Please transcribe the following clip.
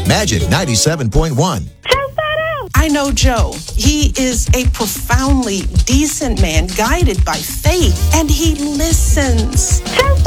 Magic 97.1. I know Joe. He is a profoundly decent man guided by faith, and he listens.